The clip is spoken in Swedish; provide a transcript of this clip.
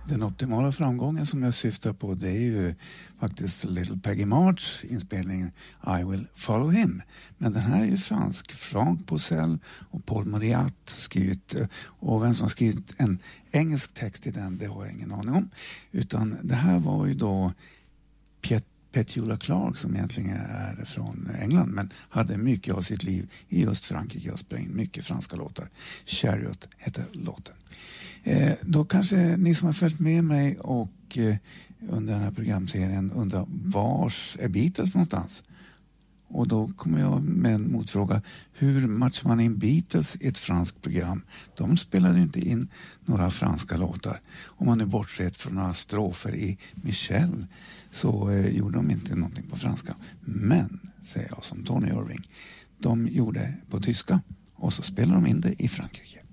Den optimala framgången som jag syftar på, det är ju faktiskt Little Peggy March inspelning I Will Follow Him. Men den här är ju fransk. Franck Pocel och Paul Mariat skrivit, och vem som skrivit en engelsk text i den, det har jag ingen aning om. Utan det här var ju då Petula Clark, som egentligen är från England men hade mycket av sitt liv i just Frankrike och spelade in mycket franska låtar. Chariot heter låten. Då kanske ni som har följt med mig och under den här programserien undrar, vars är Beatles någonstans? Och då kommer jag med en motfråga. Hur matchar man in Beatles i ett franskt program? De spelade inte in några franska låtar. Om man nu bortsett från några strofer i Michel, så gjorde de inte någonting på franska. Men, säger jag som Tony Irving, de gjorde på tyska och så spelade de in det i Frankrike.